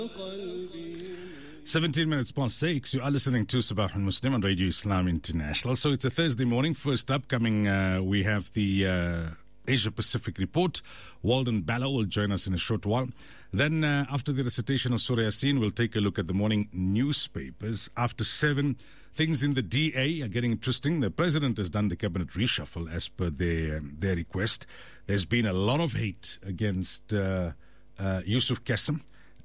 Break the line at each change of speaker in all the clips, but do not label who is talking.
17 minutes past 6. You are listening to Sabah al-Muslim on Radio Islam International. So it's a Thursday morning. First up, we have the Asia Pacific Report. Walden Ballo will join us in a short while. Then after the recitation of Surah Yasin, we'll take a look at the morning newspapers. After 7, things in the DA are getting interesting. The President has done the cabinet reshuffle as per their request. There's been a lot of hate against Yusuf Qasim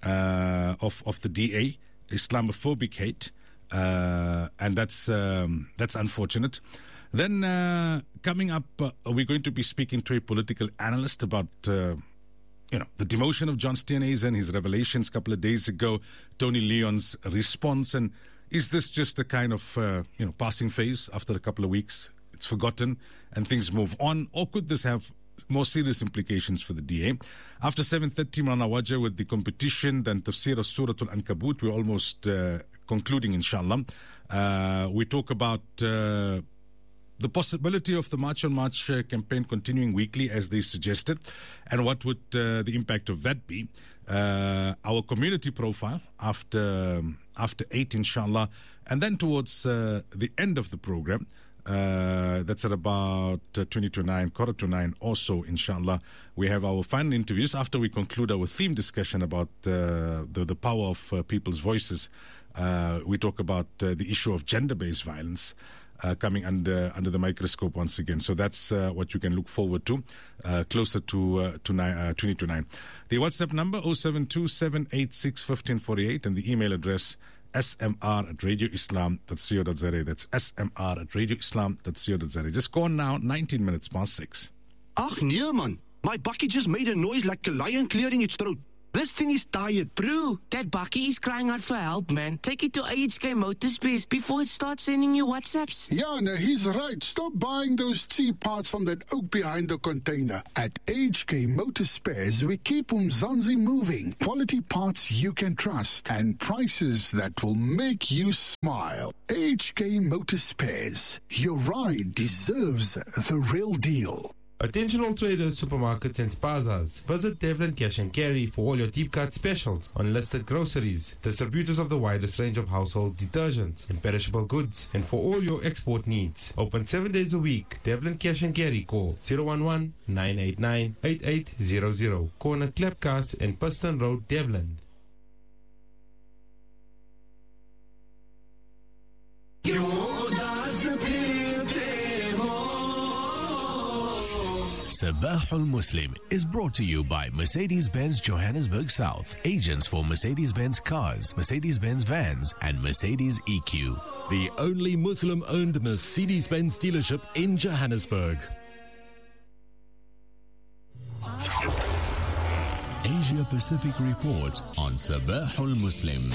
of the DA, Islamophobic hate, and that's unfortunate. Then coming up, we're going to be speaking to a political analyst about the demotion of John Steenhuisen, his revelations a couple of days ago, Tony Leon's response, and is this just a kind of passing phase after a couple of weeks? It's forgotten and things move on, or could this have more serious implications for the DA? After 7:30, Maulana Wajah with the competition, then Tafsir of Surah Al-Ankabut. We're almost concluding, inshallah. We talk about the possibility of the March on March campaign continuing weekly as they suggested, and what would the impact of that be? Our community profile after 8, inshallah, and then towards the end of the program, that's at about 20 to 9, quarter to 9 or so, inshallah, we have our final interviews after we conclude our theme discussion about the power of people's voices. We talk about the issue of gender-based violence coming under the microscope once again. So that's what you can look forward to closer to 20 to 9. The WhatsApp number 0727861548 and the email address smr@radioislam.co.za. That's smr@radioislam.co.za. Just go on now, 19 minutes past 6.
Ach nee man, my bakkie just made a noise like a lion clearing its throat. This thing is tired.
Bro, that bakkie is crying out for help, man. Take it to AHK Motorspace before it starts sending you WhatsApps.
Yeah, no, he's right. Stop buying those cheap parts from that oak behind the container. At AHK Motorspares, we keep Umzansi moving. Quality parts you can trust and prices that will make you smile. AHK Motorspares. Your ride deserves the real deal.
Attention all traders, supermarkets and spazas. Visit Devlin Cash and Carry for all your deep cut specials on listed groceries, distributors of the widest range of household detergents and perishable goods, and for all your export needs. Open 7 days a week. Devlin Cash and Carry. Call 011-989-8800. Corner Klepkas and Piston Road, Devlin.
Sabah al-Muslim is brought to you by Mercedes-Benz Johannesburg South, agents for Mercedes-Benz cars, Mercedes-Benz vans, and Mercedes EQ.
The only Muslim-owned Mercedes-Benz dealership in Johannesburg.
Asia Pacific Report on Sabah al-Muslim.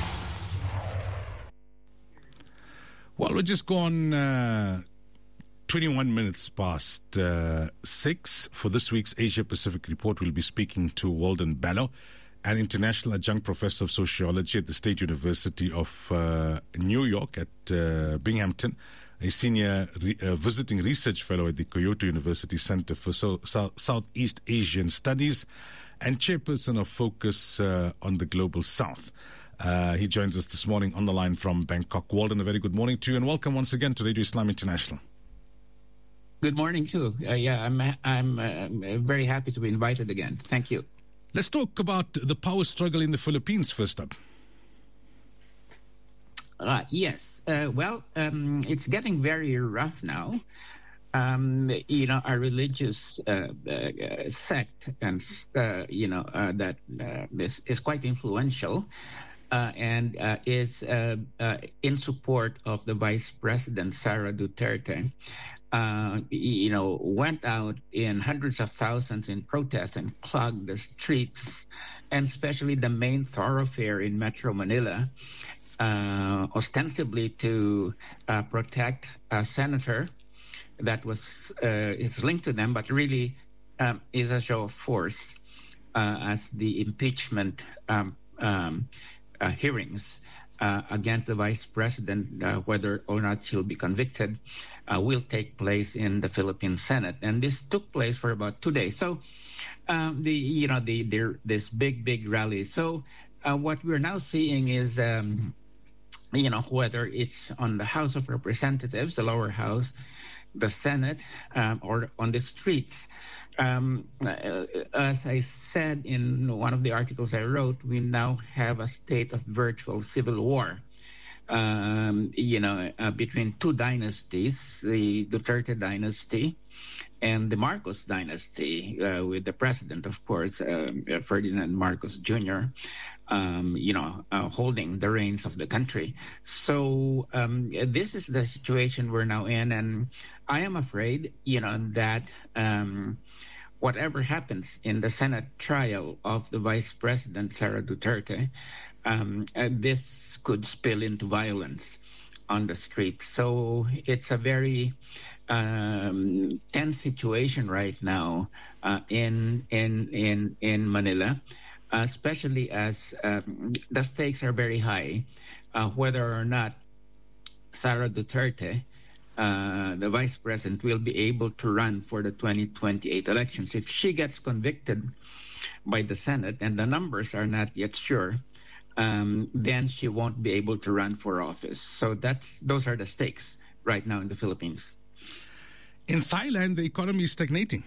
Well, we'll just go on 21 minutes past 6. For this week's Asia Pacific Report, we'll be speaking to Walden Ballo, an international adjunct professor of sociology at the State University of New York at Binghamton, a senior visiting research fellow at the Kyoto University Center for Southeast Asian Studies, and chairperson of Focus on the Global South. He joins us this morning on the line from Bangkok. Walden, a very good morning to you, and welcome once again to Radio Islam International.
Good morning too. I'm very happy to be invited again. Thank you.
Let's talk about the power struggle in the Philippines first up.
Yes. It's getting very rough now. Our religious sect and that is quite influential. And is in support of the Vice President, Sara Duterte, went out in hundreds of thousands in protest and clogged the streets, and especially the main thoroughfare in Metro Manila, ostensibly to protect a senator that is linked to them, but really is a show of force as the impeachment hearings against the vice president, whether or not she'll be convicted, will take place in the Philippine Senate, and this took place for about 2 days. So, this big rally. So, what we're now seeing is, whether it's on the House of Representatives, the lower house, the Senate, or on the streets. As I said in one of the articles I wrote, we now have a state of virtual civil war. Between two dynasties, the Duterte dynasty and the Marcos dynasty, with the president, of course, Ferdinand Marcos Jr., holding the reins of the country. So this is the situation we're now in, and I am afraid, that whatever happens in the Senate trial of the Vice President, Sara Duterte, this could spill into violence on the streets. So it's a very tense situation right now in Manila, especially as the stakes are very high, whether or not Sara Duterte, the vice president, will be able to run for the 2028 elections. If she gets convicted by the Senate, and the numbers are not yet sure, then she won't be able to run for office. So those are the stakes right now in the Philippines.
In Thailand, the economy is stagnating.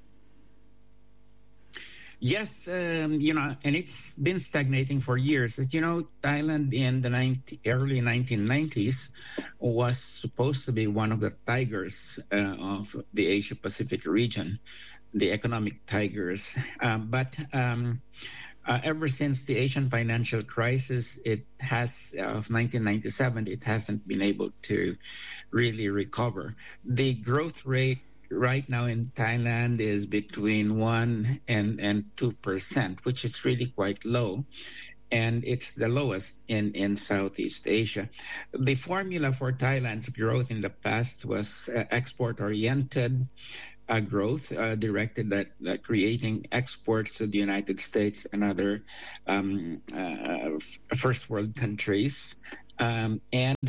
Yes, and it's been stagnating for years. Thailand in the early 1990s was supposed to be one of the tigers of the Asia-Pacific region, the economic tigers. But ever since the Asian financial crisis, of 1997, it hasn't been able to really recover. The growth rate right now in Thailand is between 1 and 2%, which is really quite low. And it's the lowest in Southeast Asia. The formula for Thailand's growth in the past was export-oriented growth directed at creating exports to the United States and other first world countries. And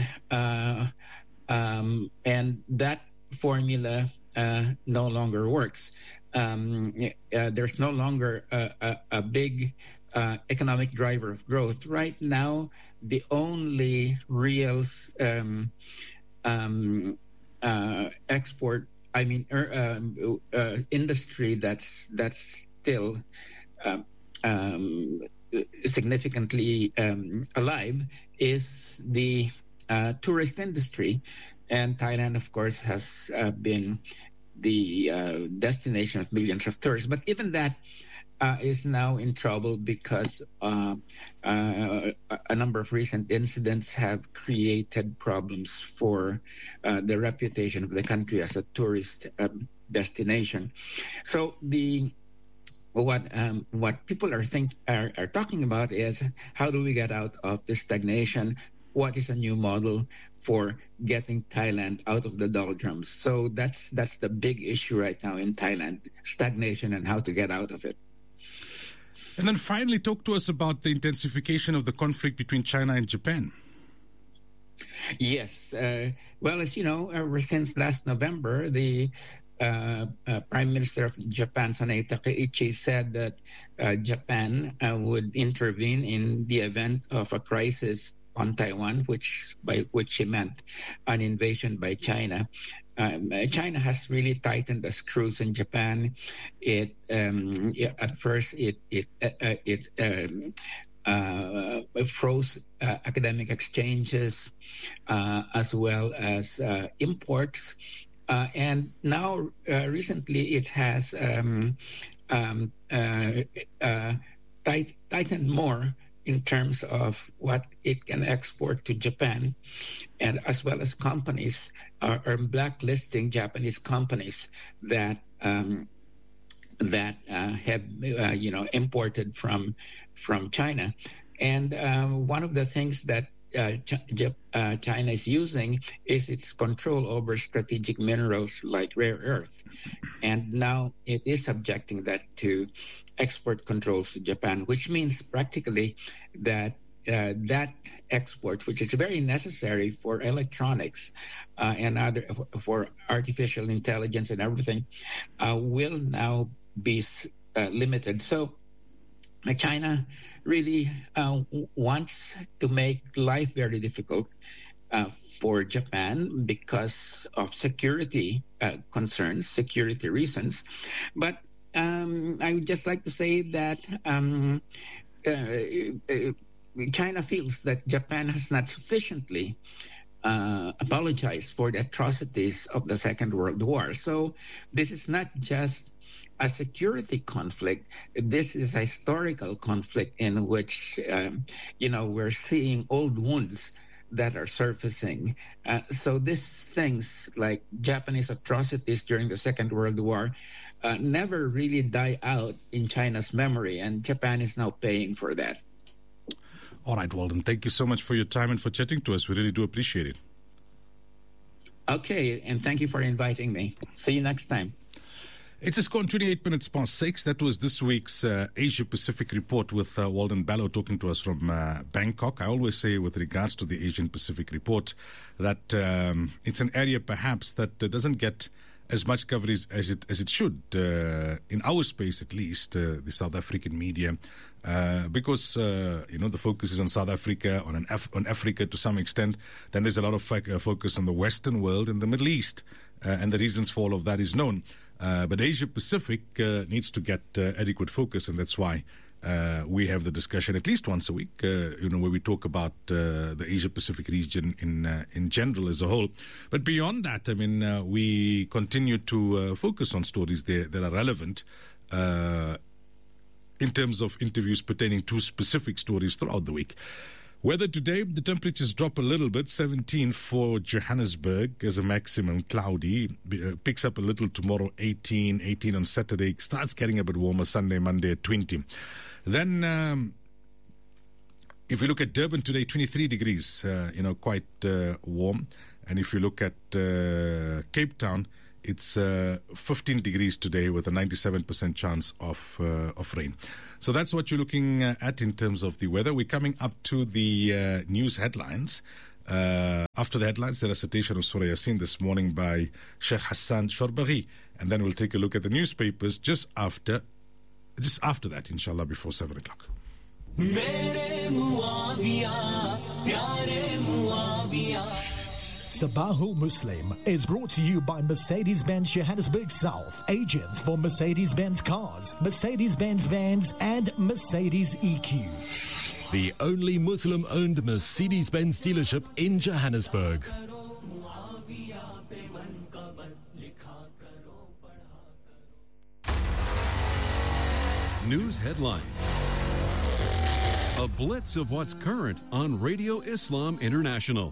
that formula no longer works. There's no longer a big economic driver of growth. Right now, the only real industry that's still significantly alive is the tourist industry. And Thailand, of course, has been the destination of millions of tourists. But even that is now in trouble because a number of recent incidents have created problems for the reputation of the country as a tourist destination. So what people are talking about is, how do we get out of this stagnation? What is a new model for getting Thailand out of the doldrums? So that's the big issue right now in Thailand, stagnation and how to get out of it.
And then finally, talk to us about the intensification of the conflict between China and Japan.
Yes. Well, as you know, ever since last November, the Prime Minister of Japan, Sanae Takaichi, said that Japan would intervene in the event of a crisis on Taiwan, by which he meant an invasion by China. China has really tightened the screws in Japan. At first it froze academic exchanges as well as imports, and now recently it has tightened more in terms of what it can export to Japan, and as well as companies are blacklisting Japanese companies that have imported from China. And one of the things that China is using is its control over strategic minerals like rare earth, and now it is subjecting that to export controls to Japan, which means practically that that export, which is very necessary for electronics and for artificial intelligence and everything, will now be limited. So China really wants to make life very difficult for Japan because of security concerns, security reasons. But I would just like to say that China feels that Japan has not sufficiently apologized for the atrocities of the Second World War. So this is not just a security conflict. This is a historical conflict in which, we're seeing old wounds that are surfacing. So these things like Japanese atrocities during the Second World War never really die out in China's memory, and Japan is now paying for that.
All right, Walden, thank you so much for your time and for chatting to us. We really do appreciate it.
Okay, and thank you for inviting me. See you next time.
It's just gone 28 minutes past 6. That was this week's Asia Pacific Report with Walden Bello talking to us from Bangkok. I always say with regards to the Asian Pacific Report that it's an area perhaps that doesn't get as much coverage as it should, in our space at least, the South African media, because the focus is on South Africa, on Africa to some extent. Then there's a lot of focus on the Western world and the Middle East, and the reasons for all of that is known. But Asia Pacific needs to get adequate focus, and that's why we have the discussion at least once a week, where we talk about the Asia Pacific region in general as a whole. But beyond that, we continue to focus on stories there that are relevant in terms of interviews pertaining to specific stories throughout the week. Weather today, the temperatures drop a little bit, 17 for Johannesburg as a maximum, cloudy. Picks up a little tomorrow, 18 on Saturday. Starts getting a bit warmer Sunday, Monday at 20. Then, if we look at Durban today, 23 degrees, quite warm. And if you look at Cape Town, it's 15 degrees today with a 97% chance of rain. So that's what you're looking at in terms of the weather. We're coming up to the news headlines. After the headlines, the recitation of Surah Yasin this morning by Sheikh Hassan Shorbaghi. And then we'll take a look at the newspapers just after that, inshallah, before 7 o'clock.
Sabahul Muslim is brought to you by Mercedes-Benz Johannesburg South, agents for Mercedes-Benz cars, Mercedes-Benz vans, and Mercedes EQ.
The only Muslim-owned Mercedes-Benz dealership in Johannesburg.
News headlines. A blitz of what's current on Radio Islam International.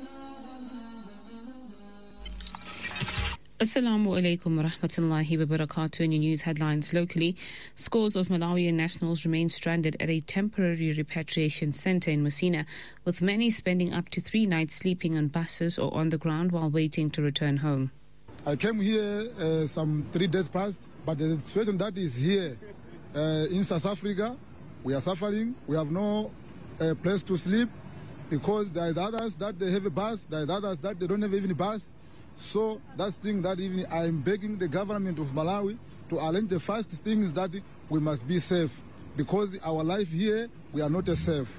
Assalamu alaikum wa rahmatullahi wa barakatuh. In your news headlines locally, scores of Malawian nationals remain stranded at a temporary repatriation center in Messina, with many spending up to 3 nights sleeping on buses or on the ground while waiting to return home.
I came here some 3 days past, but the situation that is here in South Africa, we are suffering. We have no place to sleep because there are others that they have a bus, there are others that they don't have even a bus. So that's the thing that even I'm begging the government of Malawi to arrange the first thing is that we must be safe, because our life here, we are not safe.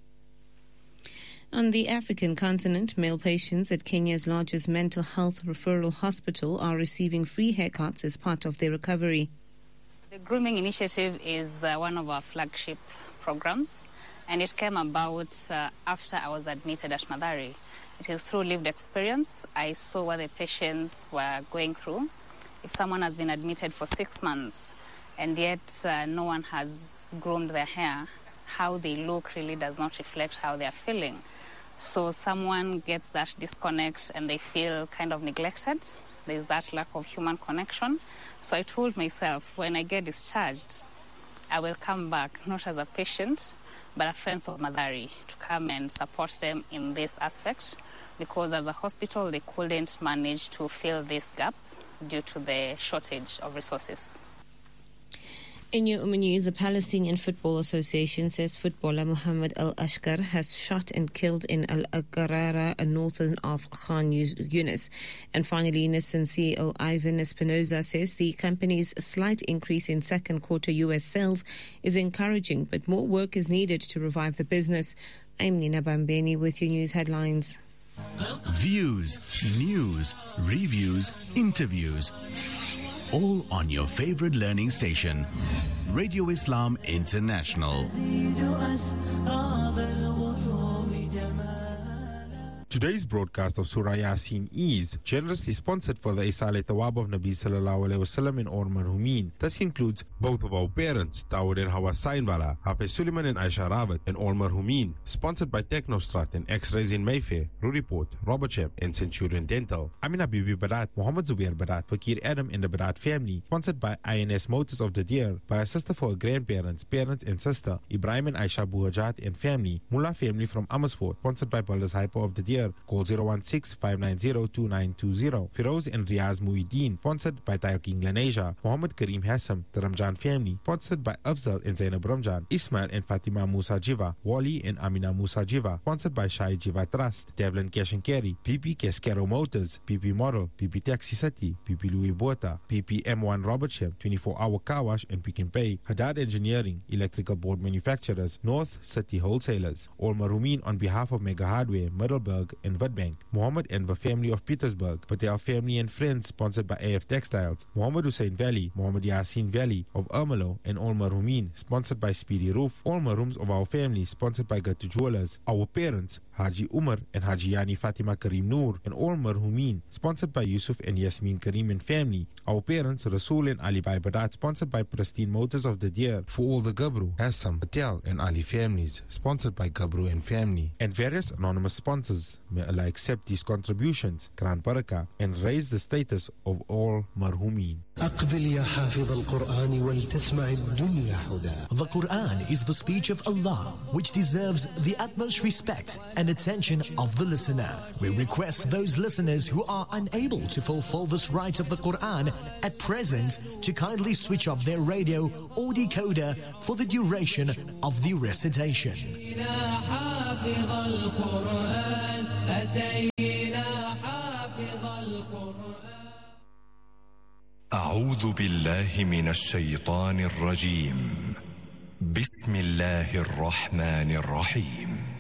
On the African continent, male patients at Kenya's largest mental health referral hospital are receiving free haircuts as part of their recovery.
The grooming initiative is one of our flagship programs, and it came about after I was admitted at Mathare. It is through lived experience. I saw what the patients were going through. If someone has been admitted for 6 months and yet no one has groomed their hair, how they look really does not reflect how they are feeling. So someone gets that disconnect and they feel kind of neglected. There's that lack of human connection. So I told myself, when I get discharged, I will come back, not as a patient, but a friend of Mathare, to come and support them in this aspect, because as a hospital, they couldn't manage to fill this gap due to the shortage of resources.
In your news, the Palestinian Football Association says footballer Mohammed Al Ashkar has shot and killed in Al Aqarara, northern of Khan Yunis. And finally, Nissan CEO Ivan Espinosa says the company's slight increase in second quarter U.S. sales is encouraging, but more work is needed to revive the business. I'm Nina Bambeni with your news headlines.
Views, news, reviews, interviews. All on your favorite learning station, Radio Islam International.
Today's broadcast of Surah Yasin is generously sponsored for the Isale Tawab of Nabi Sallallahu Alaihi Wasallam in Or Marhumin. This includes both of our parents, Dawood and Hawa Sainbala, Hafiz Suleiman and Aisha Rawat, and Or Marhumin. Sponsored by Technostrat and X-Rays in Mayfair, Ruriport, Robertsham, and Centurion Dental. Amina Bibi Barat, Muhammad Zubair Barat, Fakir Adam and the Barat family. Sponsored by INS Motors of the Deer, by a sister for her grandparents, parents and sister, Ibrahim and Aisha Buhajat and family. Mullah family from Amersfoort. Sponsored by Builders Hyper of the Deer. Call 016-590-2920. Firoz and Riaz Muhyiddin, sponsored by Tayo King Lanesia. Muhammad Kareem Hassam, the Ramjan family, sponsored by Afzal and Zainab Ramjan. Ismail and Fatima Musa Jiva. Wali and Amina Musa Jiva, sponsored by Shai Jiva Trust. Devlin Cash and Carry. PP Cascaro Motors. PP Model. PP Taxi City. PP Louis Bota. PP M1 Robertsham. 24-hour car wash and pick and pay. Haddad Engineering. Electrical board manufacturers. North City Wholesalers. All Marumin on behalf of Mega Hardware, Middleburg and Witbank. Muhammad and the family of Petersburg. Patel family and friends, sponsored by AF Textiles. Muhammad Hussein Valley. Muhammad Yasin Valley of Ermelo and All Marumin, sponsored by Speedy Roof. All Marums of our family, sponsored by Gatu Jewelers. Our parents, Haji Umar and Haji Yani Fatima Karim Noor and All Marhumin, sponsored by Yusuf and Yasmin Karim and family. Our parents, Rasul and Ali Bai Badat, sponsored by Pristine Motors of the Deer. For all the Gabru, Hassam, Patel and Ali families, sponsored by Gabru and family. And various anonymous sponsors. May Allah accept these contributions, Gran Baraka, and raise the status of all Marhumin.
The Quran is the speech of Allah, which deserves the utmost respect and attention of the listener. We request those listeners who are unable to fulfill this right of the Quran at present to kindly switch off their radio or decoder for the duration of the recitation.
أعوذ بالله من الشيطان الرجيم. بسم الله الرحمن الرحيم.